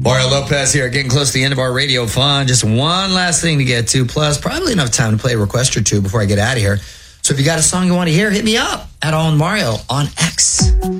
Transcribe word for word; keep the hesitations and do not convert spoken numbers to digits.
Mario Lopez here, getting close to the end of our radio fun. Just one last thing to get to, plus probably enough time to play a request or two before I get out of here. So if you got a song you want to hear, hit me up at On Mario on X.